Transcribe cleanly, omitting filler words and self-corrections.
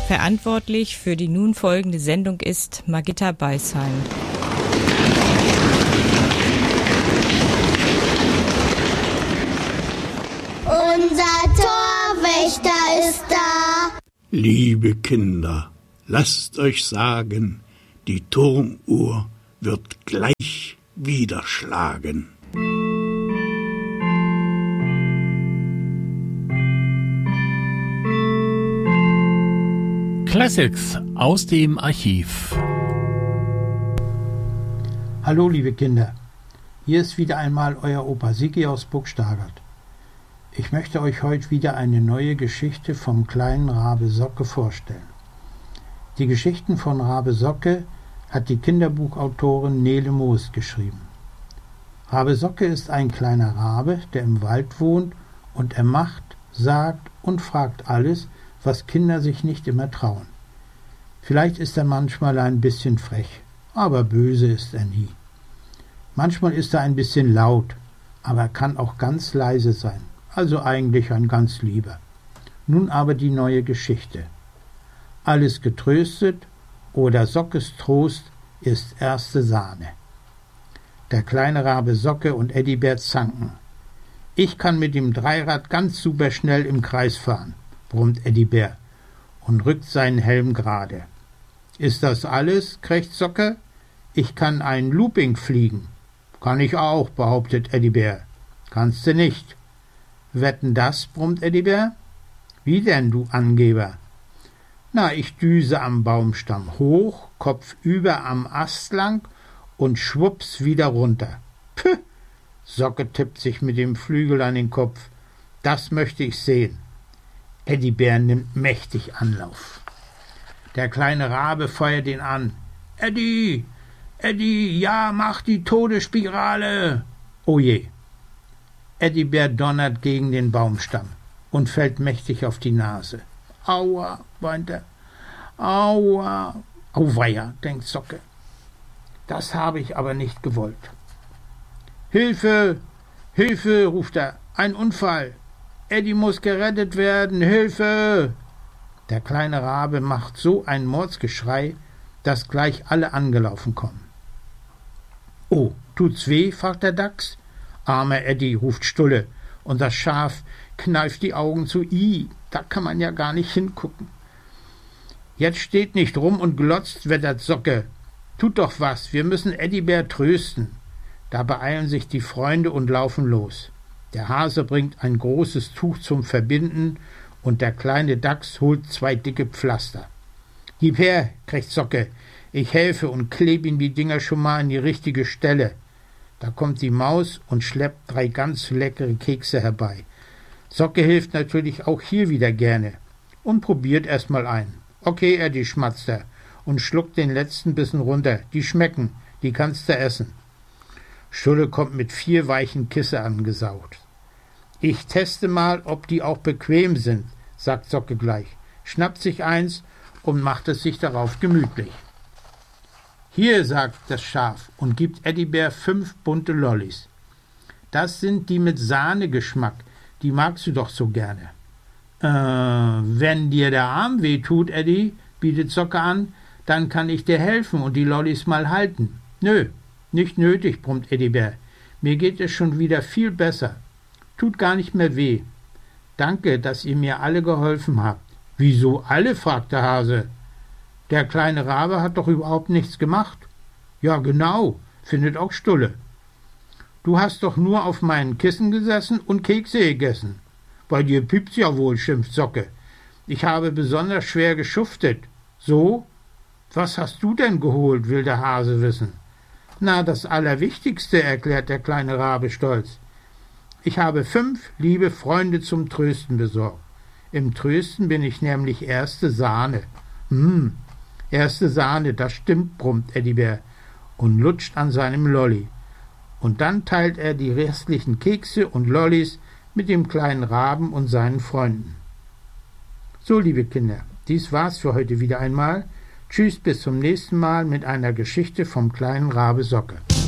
Verantwortlich für die nun folgende Sendung ist Margitta Beisheim. Unser Torwächter ist da. Liebe Kinder, lasst euch sagen, die Turmuhr wird gleich wieder schlagen. Classics aus dem Archiv. Hallo liebe Kinder, hier ist wieder einmal euer Opa Sigi aus Burgstagert. Ich möchte euch heute wieder eine neue Geschichte vom kleinen Rabe Socke vorstellen. Die Geschichten von Rabe Socke hat die Kinderbuchautorin Nele Moos geschrieben. Rabe Socke ist ein kleiner Rabe, der im Wald wohnt, und er macht, sagt und fragt alles, was Kinder sich nicht immer trauen. Vielleicht ist er manchmal ein bisschen frech, aber böse ist er nie. Manchmal ist er ein bisschen laut, aber er kann auch ganz leise sein, also eigentlich ein ganz Lieber. Nun aber die neue Geschichte. Alles getröstet oder Sockes Trost ist erste Sahne. Der kleine Rabe Socke und Eddibert zanken. Ich kann mit dem Dreirad ganz super schnell im Kreis fahren, brummt Eddibert und rückt seinen Helm gerade. Ist das alles? Krächzt Socke. Ich kann ein Looping fliegen. Kann ich auch, behauptet Eddibert. Kannst du nicht. Wetten das? Brummt Eddibert. Wie denn, du Angeber? Na, ich düse am Baumstamm hoch, kopfüber am Ast lang und schwupps wieder runter. Puh! Socke tippt sich mit dem Flügel an den Kopf. Das möchte ich sehen. Eddibert nimmt mächtig Anlauf. Der kleine Rabe feuert ihn an. Eddi, Eddi, ja, mach die Todesspirale. Oh je. Eddibert donnert gegen den Baumstamm und fällt mächtig auf die Nase. Aua, weint er. Aua. Auweia, denkt Socke. Das habe ich aber nicht gewollt. Hilfe, Hilfe, ruft er. Ein Unfall. Eddi muss gerettet werden. Hilfe! Der kleine Rabe macht so ein Mordsgeschrei, dass gleich alle angelaufen kommen. Oh, tut's weh? Fragt der Dachs. Armer Eddi, ruft Stulle, und das Schaf kneift die Augen zu. Da kann man ja gar nicht hingucken. Jetzt steht nicht rum und glotzt, wettert Socke. Tut doch was, wir müssen Eddibert trösten. Da beeilen sich die Freunde und laufen los. Der Hase bringt ein großes Tuch zum Verbinden und der kleine Dachs holt 2 dicke Pflaster. Gib her, krächzt Socke, ich helfe und kleb ihm die Dinger schon mal an die richtige Stelle. Da kommt die Maus und schleppt 3 ganz leckere Kekse herbei. Socke hilft natürlich auch hier wieder gerne und probiert erst mal ein. Okay, Eddi, schmatzt er und schluckt den letzten Bissen runter. Die schmecken, die kannst du essen. Stulle kommt mit 4 weichen Kissen angesaugt. Ich teste mal, ob die auch bequem sind, sagt Socke gleich, schnappt sich eins und macht es sich darauf gemütlich. Hier, sagt das Schaf und gibt Eddibert 5 bunte Lollis. Das sind die mit Sahnegeschmack, die magst du doch so gerne. Wenn dir der Arm weh tut, Eddi, bietet Socke an, dann kann ich dir helfen und die Lollis mal halten. Nö, nicht nötig, brummt Eddibert. Mir geht es schon wieder viel besser. Tut gar nicht mehr weh. Danke, dass ihr mir alle geholfen habt. Wieso alle? fragt der Hase. Der kleine Rabe hat doch überhaupt nichts gemacht. Ja, genau, findet auch Stulle. Du hast doch nur auf meinen Kissen gesessen und Kekse gegessen. Bei dir piept's ja wohl, schimpft Socke. Ich habe besonders schwer geschuftet. So? Was hast du denn geholt, will der Hase wissen. Na, das Allerwichtigste, erklärt der kleine Rabe stolz. Ich habe 5 liebe Freunde zum Trösten besorgt. Im Trösten bin ich nämlich erste Sahne. Erste Sahne, das stimmt, brummt Eddibert und lutscht an seinem Lolli. Und dann teilt er die restlichen Kekse und Lollis mit dem kleinen Raben und seinen Freunden. So, liebe Kinder, dies war's für heute wieder einmal. Tschüss, bis zum nächsten Mal mit einer Geschichte vom kleinen Rabe Socke.